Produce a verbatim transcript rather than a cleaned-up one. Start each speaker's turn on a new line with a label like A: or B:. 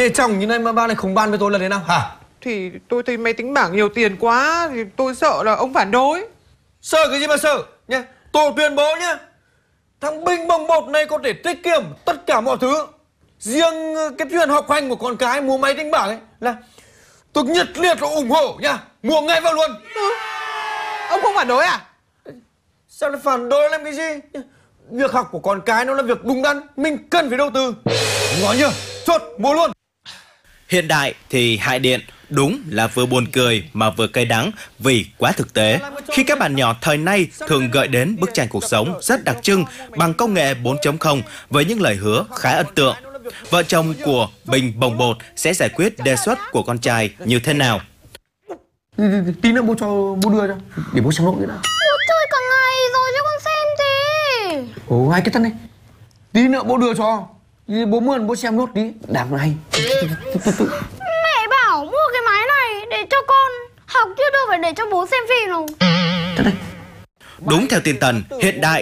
A: Thế chồng như này mà ba này không bàn với tôi là thế nào hả?
B: Thì tôi thấy máy tính bảng nhiều tiền quá, thì tôi sợ là ông phản đối.
A: Sợ cái gì mà sợ nhá. Tôi tuyên bố nhá, thằng Binh Bồng Bột này có thể tiết kiệm tất cả mọi thứ. Riêng cái chuyện học hành của con cái mua máy tính bảng ấy là tôi nhiệt liệt là ủng hộ nha, mua ngay vào luôn.
B: Ừ. Ông không phản đối à?
A: Sao lại phản đối làm cái gì? Việc học của con cái nó là việc đúng đắn, mình cần phải đầu tư. Nói nhá, chốt mua luôn.
C: Hiện đại thì hại điện, đúng là vừa buồn cười mà vừa cay đắng vì quá thực tế. Khi các bạn nhỏ thời nay thường gợi đến bức tranh cuộc sống rất đặc trưng bằng công nghệ bốn chấm không với những lời hứa khá ấn tượng. Vợ chồng của Bình Bồng Bột sẽ giải quyết đề xuất của con trai như thế nào?
A: Tí nữa bố cho bố đưa cho để bố xem nốt nữa đã.
D: Bố chơi cả ngày rồi cho con xem gì.
A: Ồ, hai cái thân này. Tí nữa bố đưa cho. Bố mượn bố xem nốt tí. Đáng này.
D: Mẹ bảo mua cái máy này để cho con học chứ đâu phải để cho bố xem phim đâu.
A: Thật đây.
C: Đúng theo tin Tần, hiện đại